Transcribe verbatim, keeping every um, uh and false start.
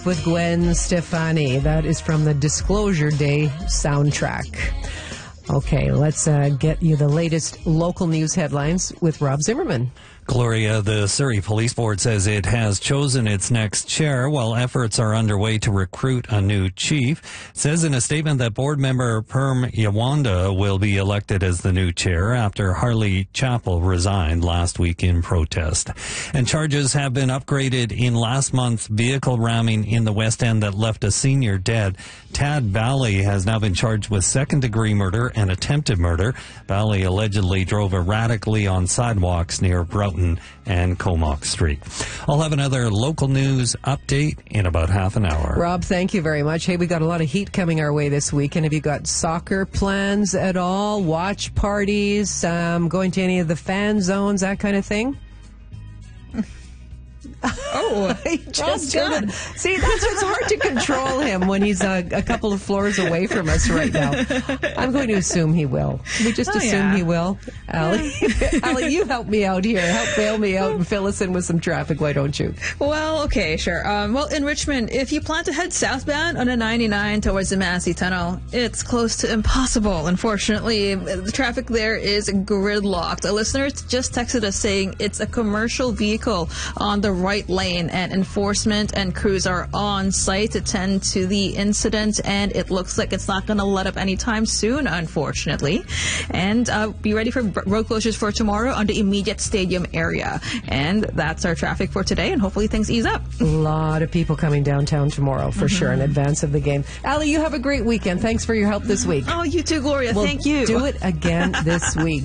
with Gwen Stefani. That is from the Disclosure Day soundtrack. Okay, let's uh, get you the latest local news headlines with Rob Zimmerman. Gloria, the Surrey Police Board says it has chosen its next chair while efforts are underway to recruit a new chief. It says in a statement that board member Perm Yawanda will be elected as the new chair after Harley Chappell resigned last week in protest. And charges have been upgraded in last month's vehicle ramming in the West End that left a senior dead. Tad Bally has now been charged with second-degree murder and attempted murder. Bally allegedly drove erratically on sidewalks near Broughton and Comox Street. I'll have another local news update in about half an hour. Rob, thank you very much. Hey, we got a lot of heat coming our way this weekend. Have you got soccer plans at all? Watch parties? Um, going to any of the fan zones? That kind of thing? Oh, just good. See, that's what's hard to control him when he's a, a couple of floors away from us right now. I'm going to assume he will. Can we just oh, assume yeah. he will? Allie, Allie, you help me out here. Help bail me out and fill us in with some traffic, why don't you? Well, okay, sure. Um, well, in Richmond, if you plan to head southbound on a ninety-nine towards the Massey Tunnel, it's close to impossible, unfortunately. The traffic there is gridlocked. A listener just texted us saying it's a commercial vehicle on the right lane, and enforcement and crews are on site to tend to the incident, and it looks like it's not going to let up anytime soon, unfortunately. And uh, be ready for road closures for tomorrow on the immediate stadium area. And that's our traffic for today, and hopefully things ease up. A lot of people coming downtown tomorrow, for mm-hmm. sure, in advance of the game. Allie, you have a great weekend. Thanks for your help this week. Oh, you too, Gloria. We'll Thank you. Do it again this week.